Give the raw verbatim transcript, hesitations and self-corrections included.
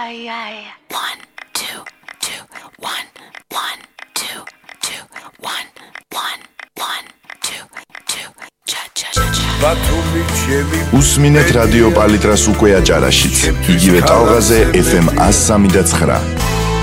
ay, ay. One, two, two, one, one, two, two, one, one, one, two, two, cha cha cha cha. უსმინეთ რადიო პალიტრას უკვე აჭარაშიც. იგივე ტალღაზე ეფ ემ one oh three და nine.